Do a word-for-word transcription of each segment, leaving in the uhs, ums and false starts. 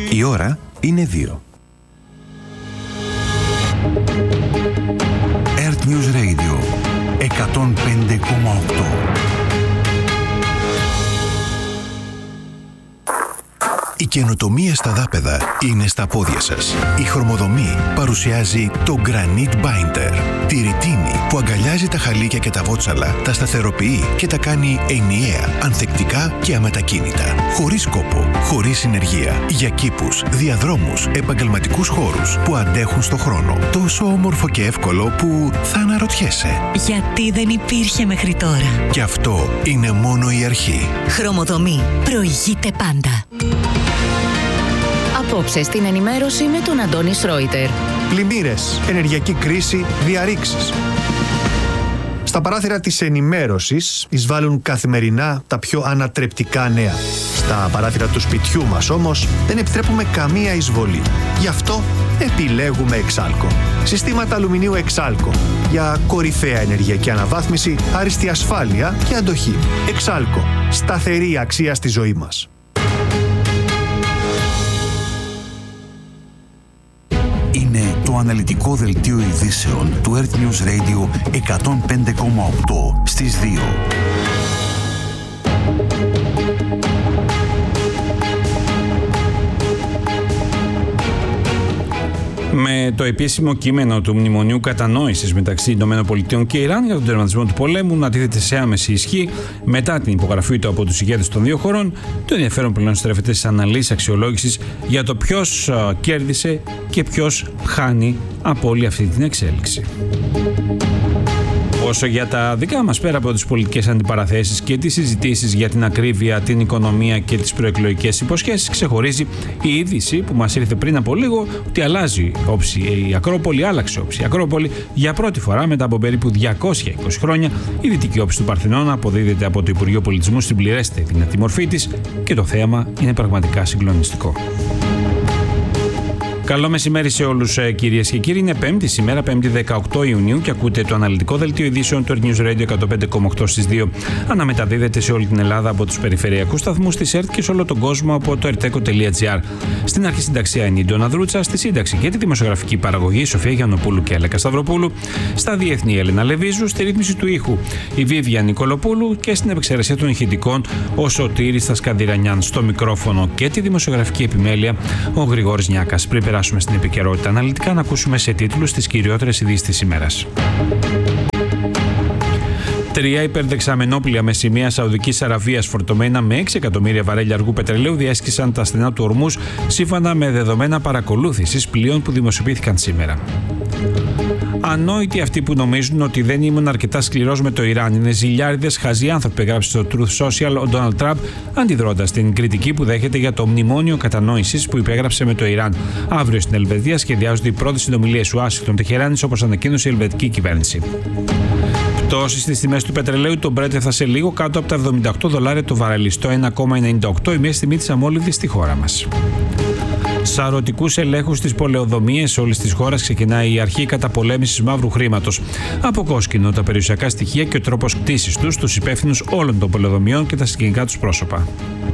Η ώρα είναι δύο. Earth News Radio εκατόν πέντε κόμμα οκτώ. Η καινοτομία στα δάπεδα είναι στα πόδια σας. Η Χρωμοδομή παρουσιάζει το Granite Binder. Τη ρητίνη που αγκαλιάζει τα χαλίκια και τα βότσαλα, τα σταθεροποιεί και τα κάνει ενιαία, ανθεκτικά και αμετακίνητα. Χωρίς κόπο, χωρίς συνεργεία. Για κήπους, διαδρόμους, επαγγελματικούς χώρους που αντέχουν στο χρόνο. Τόσο όμορφο και εύκολο που θα αναρωτιέσαι. Γιατί δεν υπήρχε μέχρι τώρα. Και αυτό είναι μόνο η αρχή. Χρωμοδομή. Προηγείται πάντα. Απόψε στην ενημέρωση με τον Αντώνη Σρόιτερ. Πλημμύρες, ενεργειακή κρίση, διαρρήξεις. Στα παράθυρα της ενημέρωσης εισβάλλουν καθημερινά τα πιο ανατρεπτικά νέα. Στα παράθυρα του σπιτιού μας όμως δεν επιτρέπουμε καμία εισβολή. Γι' αυτό επιλέγουμε Εξάλκο. Συστήματα αλουμινίου Εξάλκο. Για κορυφαία ενεργειακή αναβάθμιση, άριστη ασφάλεια και αντοχή. Εξάλκο. Σταθερή αξία στη ζωή μας. Είναι το αναλυτικό δελτίο ειδήσεων του Earth News Radio εκατόν πέντε κόμμα οκτώ στις δύο. Με το επίσημο κείμενο του Μνημονίου Κατανόησης μεταξύ ΗΠΑ και Ιράν για τον τερματισμό του πολέμου να τίθεται σε άμεση ισχύ μετά την υπογραφή του από τους ηγέτες των δύο χωρών, το ενδιαφέρον πλέον στρέφεται στις αναλύσεις αξιολόγησης για το ποιος κέρδισε και ποιος χάνει από όλη αυτή την εξέλιξη. Όσο για τα δικά μας, πέρα από τις πολιτικές αντιπαραθέσεις και τις συζητήσεις για την ακρίβεια, την οικονομία και τις προεκλογικές υποσχέσεις, ξεχωρίζει η είδηση που μας ήρθε πριν από λίγο ότι αλλάζει όψη η Ακρόπολη, άλλαξε όψη η Ακρόπολη για πρώτη φορά μετά από περίπου διακόσια είκοσι χρόνια. Η δυτική όψη του Παρθενώνα αποδίδεται από το Υπουργείο Πολιτισμού στην πληρέστερη δυνατή μορφή της και το θέαμα είναι πραγματικά συγκλονιστικό. Καλό μεσημέρι σε όλους, κυρίες και κύριοι. Είναι Πέμπτη σήμερα, Πέμπτη δεκαοκτώ Ιουνίου, και ακούτε το αναλυτικό δελτίο ειδήσεων του Earth News Radio εκατόν πέντε κόμμα οκτώ στις δύο. Αναμεταδίδεται σε όλη την Ελλάδα από τους περιφερειακούς σταθμούς της ΕΡΤ και σε όλο τον κόσμο από το ερτέκο τελεία τζι άρ. Στην αρχή συνταξία είναι η Ντόνα Δρούτσα, στη σύνταξη και τη δημοσιογραφική παραγωγή Σοφία Γιαννοπούλου και Αλέκα Σταυροπούλου, στα διεθνή η Έλενα Λεβίζου, στη ρύθμιση του ήχου η Βίβια Νικολοπούλου και στην επεξεργασία των ηχητικών ο Σωτήρης Στασκανδιρανιάν, στο μικρόφωνο και τη δημοσιογραφική επιμέλεια ο Γρηγόρης Νιάκας. Πριν περάσουμε στην επικαιρότητα αναλυτικά, να ακούσουμε σε τίτλους τις κυριότερες ειδήσεις της ημέρας. Τρία υπερδεξαμενόπλοια με σημαία Σαουδικής Αραβίας φορτωμένα με έξι εκατομμύρια βαρέλια αργού πετρελαίου διέσχισαν τα στενά του Ορμούς σύμφωνα με δεδομένα παρακολούθησης πλοίων που δημοσιοποιήθηκαν σήμερα. Ανόητοι αυτοί που νομίζουν ότι δεν ήμουν αρκετά σκληρός με το Ιράν. Είναι ζηλιάριδες, χαζοί άνθρωποι, έγραψε στο Truth Social ο Ντόναλντ Τραμπ, αντιδρώντας την κριτική που δέχεται για το μνημόνιο κατανόησης που υπέγραψε με το Ιράν. Αύριο στην Ελβετία σχεδιάζονται οι πρώτες συνομιλίες Ουάσιγκτον Τεχεράνης, όπως ανακοίνωσε η ελβετική κυβέρνηση. Πτώση στις τιμές του πετρελαίου, το Brent έφτασε λίγο κάτω από τα εβδομήντα οκτώ δολάρια το βαρέλι, στο ένα κόμμα ενενήντα οκτώ, η μέση τιμή της αμόλυβδης στη χώρα μας. Σαρωτικούς ελέγχους στις πολεοδομίες όλης της χώρας ξεκινάει η αρχή καταπολέμησης μαύρου χρήματος. Αποκόσκινο τα περιουσιακά στοιχεία και ο τρόπος κτήσης τους στους υπεύθυνους όλων των πολεοδομιών και τα συγγενικά τους πρόσωπα.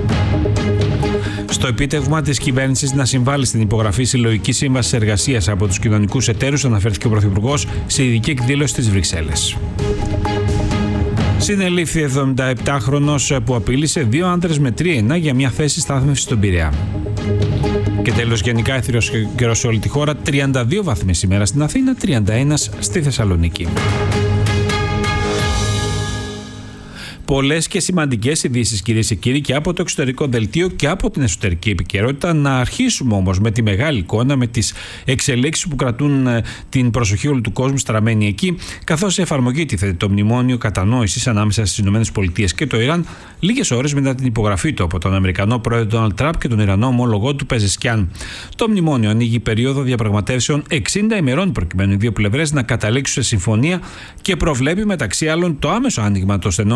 Στο επίτευγμα της κυβέρνησης να συμβάλλει στην υπογραφή συλλογικής σύμβασης εργασίας από τους κοινωνικούς εταίρους, αναφέρθηκε ο Πρωθυπουργός σε ειδική εκδήλωση στις Βρυξέλλες. Συνελήφθη εβδομηνταεπτάχρονος που απείλησε δύο άντρες με τρίαινα για μια θέση στάθμευσης στον Πειραιά. Και τέλος, γενικά έθριος καιρός σε όλη τη χώρα, τριάντα δύο βαθμοί σήμερα στην Αθήνα, τριάντα ένα στη Θεσσαλονίκη. Πολλές και σημαντικές ειδήσεις, κυρίες και κύριοι, και από το εξωτερικό δελτίο και από την εσωτερική επικαιρότητα. Να αρχίσουμε όμως με τη μεγάλη εικόνα, με τις εξελίξεις που κρατούν την προσοχή όλου του κόσμου στραμμένη εκεί, καθώς σε εφαρμογή τίθεται το μνημόνιο κατανόησης ανάμεσα στις ΗΠΑ και το Ιράν, λίγες ώρες μετά την υπογραφή του από τον Αμερικανό πρόεδρο Ντόναλντ Τραμπ και τον Ιρανό ομόλογό του Πεζεσκιάν. Το μνημόνιο ανοίγει περίοδο διαπραγματεύσεων εξήντα ημερών προκειμένου οι δύο πλευρές να καταλήξουν σε συμφωνία και προβλέπει μεταξύ άλλων το άμεσο άνοιγμα των στενών του Ορμού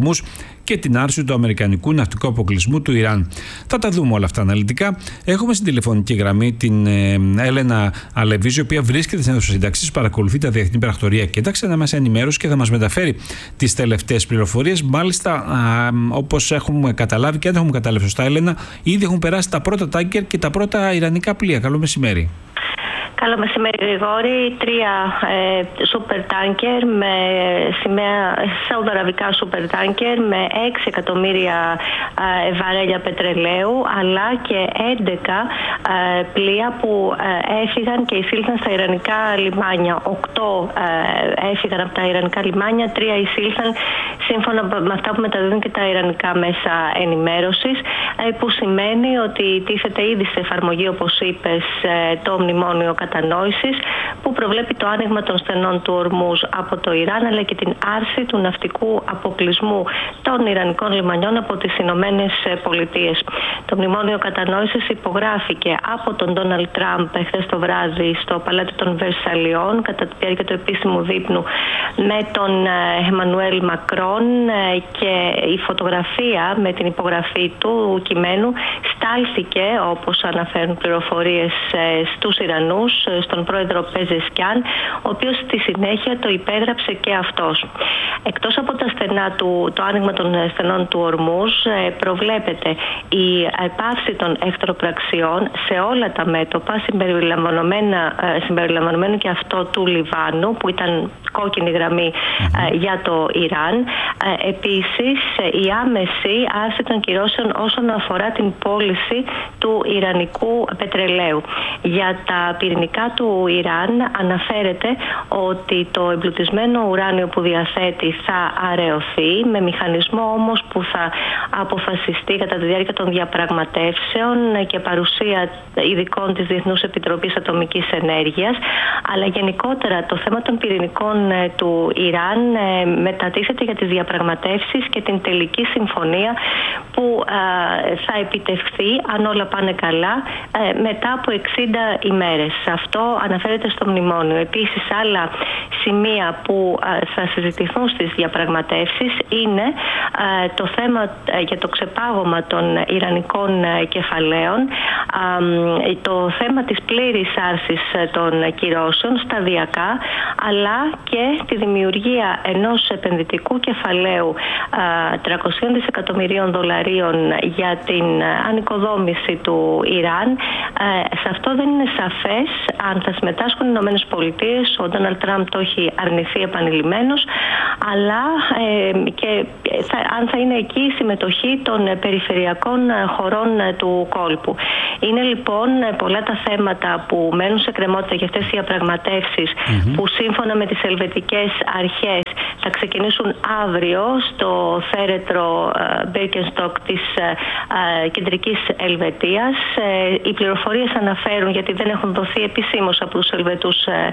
ορμούς και την άρση του αμερικανικού ναυτικού αποκλεισμού του Ιράν. Θα τα δούμε όλα αυτά αναλυτικά. Έχουμε στην τηλεφωνική γραμμή την ε, Έλενα Αλεβίζη, η οποία βρίσκεται στην αίθουσα σύνταξης, παρακολουθεί τα διεθνή πρακτορία και τα να μας ενημέρωση και θα μας μεταφέρει τις τελευταίες πληροφορίες. Μάλιστα, όπως έχουμε καταλάβει και αν έχουμε καταλάβει σωστά, Έλενα, ήδη έχουν περάσει τα πρώτα τάγκερ και τα πρώτα ιρανικά πλοία. Καλό μεσημέρι. Καλό μεσημέρι, Γρηγόρη. Τρία ε, σούπερ τάνκερ με σημαία, σαουδαραβικά σούπερ τάνκερ με έξι εκατομμύρια ε, βαρέλια πετρελαίου, αλλά και έντεκα ε, πλοία που ε, έφυγαν και εισήλθαν στα ιρανικά λιμάνια. Οκτώ ε, έφυγαν από τα ιρανικά λιμάνια, τρία εισήλθαν σύμφωνα με αυτά που μεταδίδουν και τα ιρανικά μέσα ενημέρωσης, ε, που σημαίνει ότι τίθεται ήδη σε εφαρμογή, όπως είπες, ε, το μνημόνιο κατανόησης που προβλέπει το άνοιγμα των στενών του Ορμούζ από το Ιράν, αλλά και την άρση του ναυτικού αποκλεισμού των ιρανικών λιμανιών από τις Ηνωμένες Πολιτείες. Το μνημόνιο κατανόησης υπογράφηκε από τον Ντόναλντ Τραμπ χθες το βράδυ στο Παλάτι των Βερσαλιών κατά τη διάρκεια του επίσημου δείπνου με τον Εμμανουέλ Μακρόν, και η φωτογραφία με την υπογραφή του κειμένου στάλθηκε, όπως αναφέρουν πληροφορίες, στους Ιρανούς, στον πρόεδρο Πεζεσκιάν, ο οποίος στη συνέχεια το υπέγραψε και αυτός. Εκτός από τα στενά του, το άνοιγμα των στενών του Ορμούζ, προβλέπεται η πάυση των εχθροπραξιών σε όλα τα μέτωπα, συμπεριλαμβανομένου και αυτό του Λιβάνου, που ήταν κόκκινη γραμμή mm-hmm. για το Ιράν. Επίσης, η άμεση άρση των κυρώσεων όσον αφορά την πώληση του ιρανικού πετρελαίου. Για τα πυρηνικά του Ιράν αναφέρεται ότι το εμπλουτισμένο ουράνιο που διαθέτει θα αραιωθεί, με μηχανισμό όμως που θα αποφασιστεί κατά τη διάρκεια των διαπραγματεύσεων και παρουσία ειδικών της Διεθνούς Επιτροπής Ατομικής Ενέργειας. Αλλά γενικότερα το θέμα των πυρηνικών του Ιράν μετατίθεται για τις διαπραγματεύσεις και την τελική συμφωνία που θα επιτευχθεί, αν όλα πάνε καλά, μετά από εξήντα ημέρες. Αυτό αναφέρεται στο μνημόνιο. Επίσης, άλλα σημεία που θα συζητηθούν στις διαπραγματεύσεις είναι το θέμα για το ξεπάγωμα των ιρανικών κεφαλαίων, το θέμα της πλήρης άρσης των κυρώσεων σταδιακά, αλλά και τη δημιουργία ενός επενδυτικού κεφαλαίου τριακόσια δισεκατομμυρίων δολαρίων για την ανοικοδόμηση του Ιράν. Σε αυτό δεν είναι σαφές αν θα συμμετάσχουν οι Ηνωμένες Πολιτείες. Ο Ντόναλντ Τραμπ το έχει αρνηθεί επανειλημμένος, αλλά ε, και θα, αν θα είναι εκεί η συμμετοχή των περιφερειακών χωρών του κόλπου. Είναι λοιπόν πολλά τα θέματα που μένουν σε κρεμότητα για αυτές οι διαπραγματεύσεις, mm-hmm. που σύμφωνα με τις ελβετικές αρχές θα ξεκινήσουν αύριο στο θέρετρο Birkenstock της κεντρικής Ελβετίας. Οι πληροφορίες αναφέρουν, γιατί δεν έχουν δοθεί επισήμως από τους Ελβετούς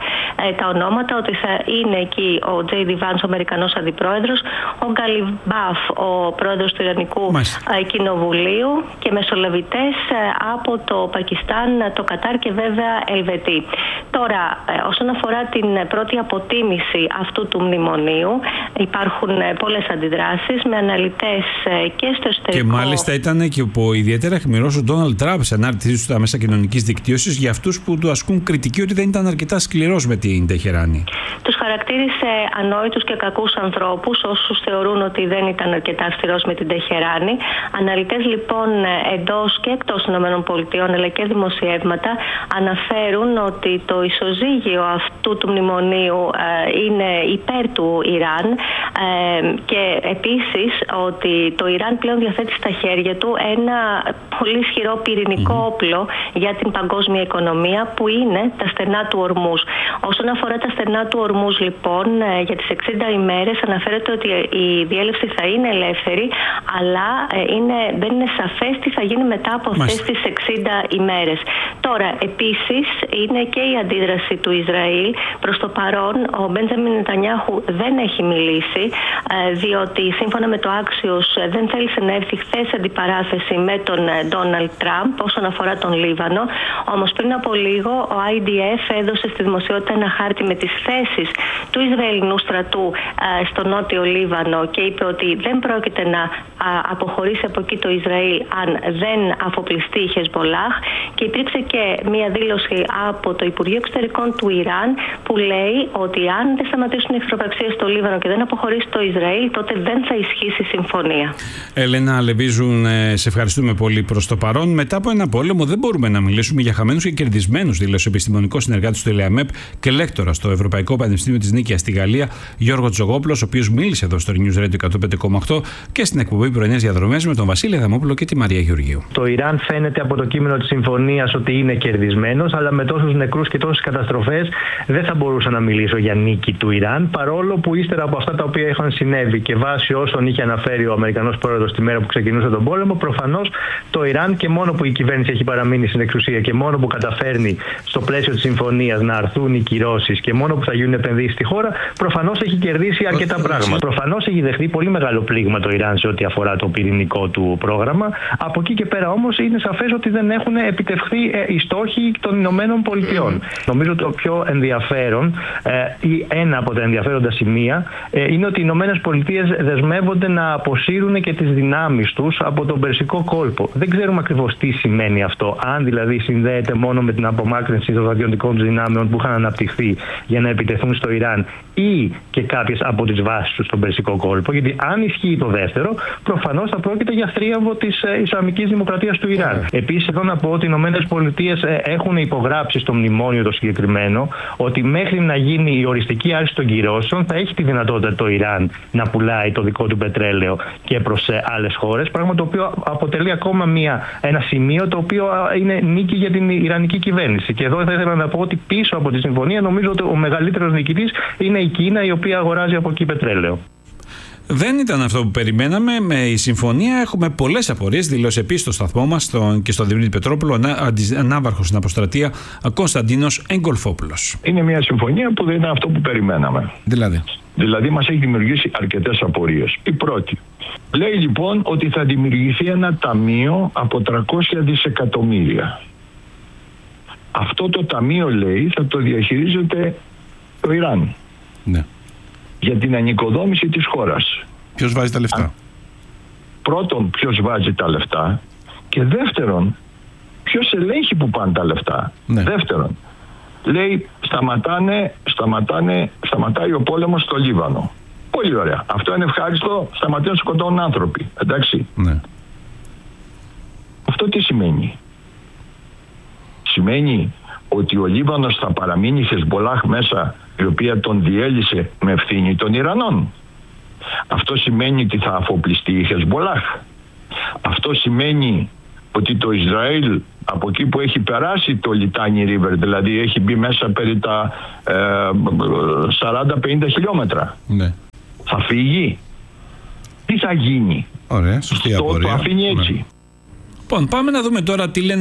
τα ονόματα, ότι θα είναι εκεί ο Τζέι Ντι Βάνς, ο Αμερικανός Αντιπρόεδρος, ο Γκαλιμπάφ, ο πρόεδρος του Ιρανικού Μάλιστα. Κοινοβουλίου, και μεσολαβητές από το Πακιστάν, το Κατάρ και βέβαια Ελβετοί. Τώρα, όσον αφορά την πρώτη αποτίμηση αυτού του μνημονίου, υπάρχουν πολλές αντιδράσεις με αναλυτές και στο εσωτερικό. Και μάλιστα ήταν και ο ιδιαίτερα χμηρός ο Ντόναλντ Τραμπ σε ανάρτησή του στα μέσα κοινωνικής δικτύωσης για αυτούς που του ασκούν κριτική ότι δεν ήταν αρκετά σκληρός με την Τεχεράνη. Τους χαρακτήρισε ανόητους και κακούς ανθρώπους, όσους θεωρούν ότι δεν ήταν αρκετά αυστηρός με την Τεχεράνη. Αναλυτές λοιπόν εντός και εκτός ΗΠΑ, αλλά και δημοσιεύματα, αναφέρουν ότι το ισοζύγιο αυτού του μνημονίου ε, είναι υπέρ του Ιράν, ε, και επίσης ότι το Ιράν πλέον διαθέτει στα χέρια του ένα πολύ ισχυρό πυρηνικό mm-hmm. όπλο για την παγκόσμια οικονομία, που είναι τα στενά του Ορμούζ. Όσον αφορά τα στενά του Ορμούζ λοιπόν, ε, για τις εξήντα ημέρες αναφέρεται ότι η διέλευση θα είναι ελεύθερη, αλλά ε, είναι, δεν είναι σαφές τι θα γίνει μετά από αυτές Μάλιστα. τις εξήντα ημέρες. Τώρα, επίσης, είναι και η αντίδραση του Ισραήλ. Προς το παρόν, ο Μπέντζαμιν Νετανιάχου δεν έχει μιλήσει, διότι σύμφωνα με το Axios δεν θέλησε να έρθει χθες αντιπαράθεση με τον Ντόναλντ Τραμπ όσον αφορά τον Λίβανο. Όμως πριν από λίγο, ο άι ντι εφ έδωσε στη δημοσιότητα ένα χάρτη με τις θέσεις του Ισραηλινού στρατού στο νότιο Λίβανο και είπε ότι δεν πρόκειται να αποχωρήσει από εκεί το Ισραήλ αν δεν αφοπλιστεί η Χεσμολάχ, και υπήρξε και μία δήλωση από το Υπουργείο Εξωτερικών του Ιράν που λέει ότι αν δεν σταματήσουν οι εχθροπραξίες στο Λίβανο και δεν αποχωρήσει το Ισραήλ, τότε δεν θα ισχύσει η συμφωνία. Έλενα Λεβίζουν, σε ευχαριστούμε πολύ προς το παρόν. Μετά από ένα πόλεμο δεν μπορούμε να μιλήσουμε για χαμένους και κερδισμένους, δήλωσε ο επιστημονικός συνεργάτης του ΕΛΕΑΜΕΠ και λέκτορα στο Ευρωπαϊκό Πανεπιστήμιο της Νίκαιας στη Γαλλία, Γιώργο Τζογόπουλος, ο οποίος μίλησε εδώ στο News Radio εκατό πέντε κόμμα οκτώ και στην εκπομπή Πρωινές Διαδρομές με τον Βασίλη Αδαμόπουλο και τη Μαρία Γεωργίου. Το Ιράν φαίνεται από το κείμενο της συμφωνίας ότι είναι κερδισμένος, αλλά με τόσους νεκρούς και τόσες καταστροφές δεν θα μπορούσα να μιλήσω για νίκη του Ιράν, παρόλο που ύστερα από αυτά τα οποία είχαν συνέβη και βάσει όσων είχε αναφέρει ο Αμερικανός πρόεδρος τη μέρα που ξεκινούσε τον πόλεμο, προφανώς το Ιράν, και μόνο που η κυβέρνηση έχει παραμείνει στην εξουσία και μόνο που καταφέρνει στο πλαίσιο της συμφωνίας να αρθούν οι κυρώσεις και μόνο που θα γίνουν επενδύσεις στη χώρα, προφανώς έχει κερδίσει αρκετά πράγματα. Προφανώς έχει δεχθεί πολύ μεγάλο πλήγμα το Ιράν σε ό,τι αφορά το πυρηνικό του πρόγραμμα. Από εκεί και πέρα όμως είναι σαφές ότι δεν έχουν επιτευχθεί οι στόχοι των Ηνωμένων Πολιτειών. Νομίζω το πιο ενδιαφέρον ή ένα από τα ενδιαφέροντα σημεία είναι ότι οι Ηνωμένες Πολιτείες δεσμεύονται να αποσύρουν και τις δυνάμεις τους από τον Περσικό κόλπο. Δεν ξέρουμε ακριβώς τι σημαίνει αυτό. Αν δηλαδή συνδέεται μόνο με την απομάκρυνση των στρατιωτικών δυνάμεων που είχαν αναπτυχθεί για να επιτεθούν στο Ιράν ή και κάποιες από τις βάσεις τους στον Περσικό κόλπο. Γιατί αν ισχύει το δεύτερο, προφανώς θα πρόκειται για θρίαμβο της Ισλαμικής Δημοκρατίας του Ιράν. Yeah. Επίσης, εδώ να πω ότι οι Ηνωμένες Πολιτείες έχουν υπογράψει στο μνημόνιο το συγκεκριμένο ότι μέχρι να γίνει η οριστική άρση των κυρώσεων θα έχει τη δυνατότητα το Ιράν να πουλάει το δικό του πετρέλαιο και προς άλλες χώρες. Πράγμα το οποίο αποτελεί ακόμα μια, ένα σημείο το οποίο είναι νίκη για την Ιρανική κυβέρνηση. Και εδώ θα ήθελα να πω ότι πίσω από τη συμφωνία νομίζω ότι ο μεγαλύτερος νικητής είναι η Κίνα, η οποία αγοράζει από εκεί πετρέλαιο. Δεν ήταν αυτό που περιμέναμε. Με η συμφωνία έχουμε πολλές απορίες, δηλώσει επίσης στο σταθμό μας στο, και στον Δημήτρη Πετρόπουλο, ανάβαρχος στην αποστρατεία Κωνσταντίνος Εγκολφόπουλος. Είναι μια συμφωνία που δεν είναι αυτό που περιμέναμε. Δηλαδή. Δηλαδή μας έχει δημιουργήσει αρκετές απορίες. Η πρώτη. Λέει λοιπόν ότι θα δημιουργηθεί ένα ταμείο από τριακόσια δισεκατομμύρια. Αυτό το ταμείο, λέει, θα το διαχειρίζεται το Ιράν. Ναι. Για την ανοικοδόμηση της χώρας. Ποιος βάζει τα λεφτά? Πρώτον, ποιος βάζει τα λεφτά, και δεύτερον, ποιος ελέγχει που πάνε τα λεφτά. Ναι. Δεύτερον, λέει σταματάνε, σταματάνε, σταματάει ο πόλεμος στο Λίβανο. Πολύ ωραία. Αυτό είναι ευχάριστο, σταματούν να σκοτώνουν άνθρωποι. Εντάξει. Ναι. Αυτό τι σημαίνει? Σημαίνει ότι ο Λίβανος θα παραμείνει Χεσμολάχ μέσα, η οποία τον διέλυσε με ευθύνη των Ιρανών. Αυτό σημαίνει ότι θα αφοπλιστεί η Χεσμολάχ. Αυτό σημαίνει ότι το Ισραήλ από εκεί που έχει περάσει το Λιτάνι Ρίβερ, δηλαδή έχει μπει μέσα περί τα ε, σαράντα πενήντα χιλιόμετρα, ναι, θα φύγει? Τι θα γίνει? Ωραία, σωστή το, απορία. το αφήνει έτσι. Ναι. Λοιπόν, πάμε να δούμε τώρα τι λένε